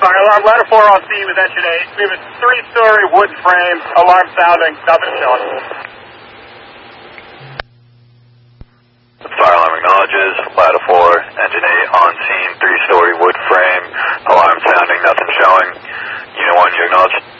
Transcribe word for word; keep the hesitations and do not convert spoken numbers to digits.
Fire alarm, ladder four on scene with engine eight. We have a three-story wood frame, alarm sounding, nothing showing. Fire alarm acknowledges, ladder four, engine eight on scene, three-story wood frame, alarm sounding, nothing showing. Unit one, you acknowledge?